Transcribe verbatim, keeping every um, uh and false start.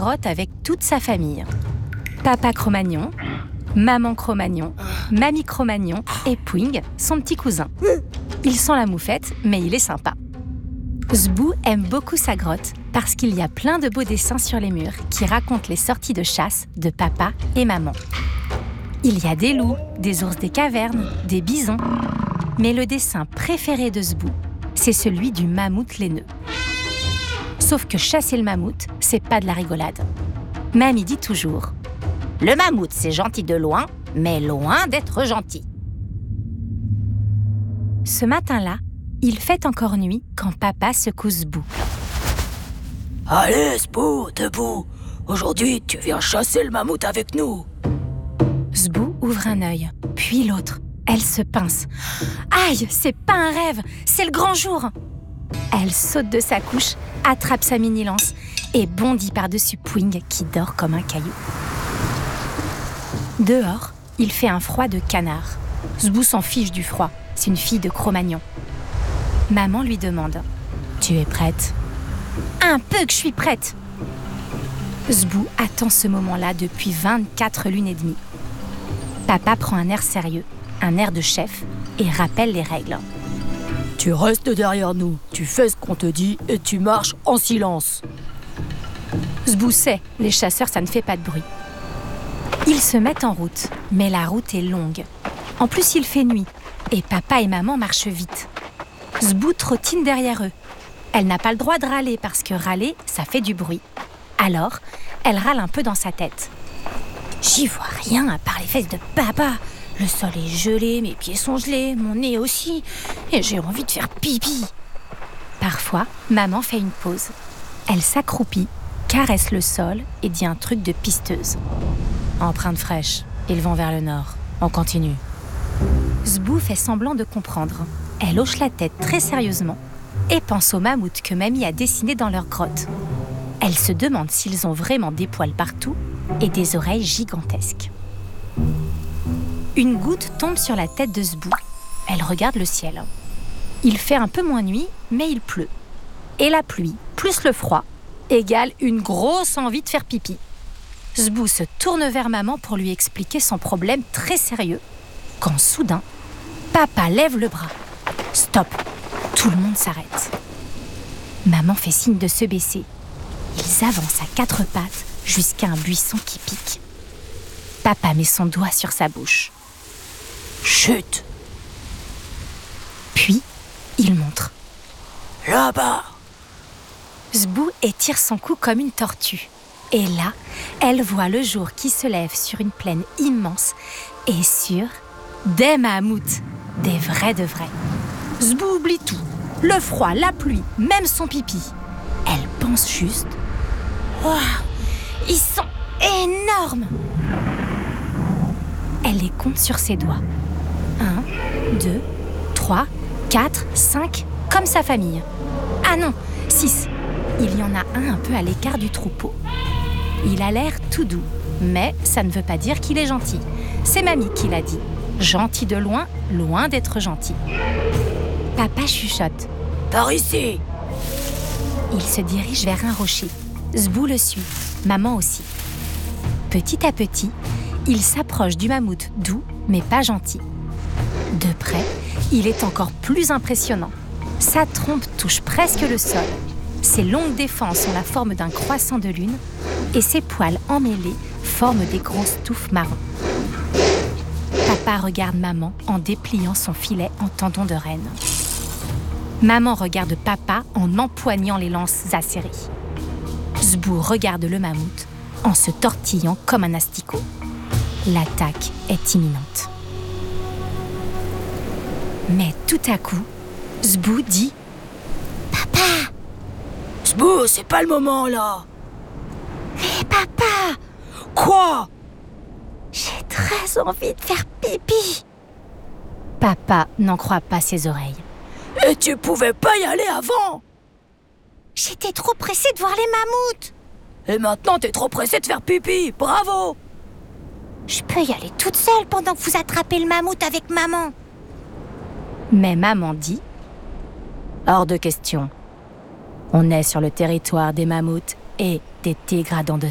grotte avec toute sa famille. Papa Cro-Magnon, Maman Cro-Magnon, Mamie Cro-Magnon et Pouing, son petit cousin. Il sent la moufette, mais il est sympa. Zbou aime beaucoup sa grotte parce qu'il y a plein de beaux dessins sur les murs qui racontent les sorties de chasse de papa et maman. Il y a des loups, des ours des cavernes, des bisons. Mais le dessin préféré de Zbou, c'est celui du mammouth laineux. Sauf que chasser le mammouth, c'est pas de la rigolade. Mamie dit toujours « Le mammouth, c'est gentil de loin, mais loin d'être gentil. » Ce matin-là, il fait encore nuit quand papa secoue Zbou. « Allez, Zbou, debout. Aujourd'hui, tu viens chasser le mammouth avec nous. » Zbou ouvre un œil, puis l'autre. Elle se pince. Aïe, c'est pas un rêve, c'est le grand jour. Elle saute de sa couche, attrape sa mini-lance et bondit par-dessus Pouing qui dort comme un caillou. Dehors, il fait un froid de canard. Zbou s'en fiche du froid, c'est une fille de Cro-Magnon. Maman lui demande « Tu es prête ?»« Un peu que je suis prête !» Zbou attend ce moment-là depuis vingt-quatre lunes et demie. Papa prend un air sérieux, un air de chef, et rappelle les règles. « Tu restes derrière nous, tu fais ce qu'on te dit et tu marches en silence. » Zbou sait, les chasseurs, ça ne fait pas de bruit. Ils se mettent en route, mais la route est longue. En plus, il fait nuit, et papa et maman marchent vite. Zbou trottine derrière eux. Elle n'a pas le droit de râler parce que râler, ça fait du bruit. Alors, elle râle un peu dans sa tête. « J'y vois rien à part les fesses de papa. Le sol est gelé, mes pieds sont gelés, mon nez aussi, et j'ai envie de faire pipi. » Parfois, maman fait une pause. Elle s'accroupit, caresse le sol et dit un truc de pisteuse. « Empreinte fraîche, ils vont vers le nord. On continue. » Zbou fait semblant de comprendre. Elle hoche la tête très sérieusement et pense au mammouth que mamie a dessiné dans leur grotte. Elle se demande s'ils ont vraiment des poils partout et des oreilles gigantesques. Une goutte tombe sur la tête de Zbou. Elle regarde le ciel. Il fait un peu moins nuit, mais il pleut. Et la pluie, plus le froid, égale une grosse envie de faire pipi. Zbou se tourne vers maman pour lui expliquer son problème très sérieux, quand soudain, papa lève le bras. Stop! Tout le monde s'arrête. Maman fait signe de se baisser. Ils avancent à quatre pattes jusqu'à un buisson qui pique. Papa met son doigt sur sa bouche. Chut! Puis, il montre. Là-bas! Zbou étire son cou comme une tortue. Et là, elle voit le jour qui se lève sur une plaine immense et sur des mammouths, des vrais de vrais. Zbou oublie tout, le froid, la pluie, même son pipi. Elle pense juste « Waouh, ils sont énormes !» Elle les compte sur ses doigts. Un, deux, trois, quatre, cinq, comme sa famille. Ah non, six. Il y en a un un peu à l'écart du troupeau. Il a l'air tout doux, mais ça ne veut pas dire qu'il est gentil. C'est mamie qui l'a dit. Gentil de loin, loin d'être gentil. Papa chuchote. Par ici! Il se dirige vers un rocher. Zbou le suit, maman aussi. Petit à petit, il s'approche du mammouth doux, mais pas gentil. De près, il est encore plus impressionnant. Sa trompe touche presque le sol. Ses longues défenses ont la forme d'un croissant de lune et ses poils emmêlés forment des grosses touffes marron. Papa regarde maman en dépliant son filet en tendon de renne. Maman regarde papa en empoignant les lances acérées. Zbou regarde le mammouth en se tortillant comme un asticot. L'attaque est imminente. Mais tout à coup, Zbou dit « Papa !» Zbou, c'est pas le moment, là. Mais papa! Quoi? J'ai très envie de faire pipi. Papa n'en croit pas ses oreilles. Et tu pouvais pas y aller avant? J'étais trop pressée de voir les mammouths. Et maintenant, t'es trop pressée de faire pipi. Bravo! Je peux y aller toute seule pendant que vous attrapez le mammouth avec maman. Mais maman dit « Hors de question. On est sur le territoire des mammouths et des tigres à dents de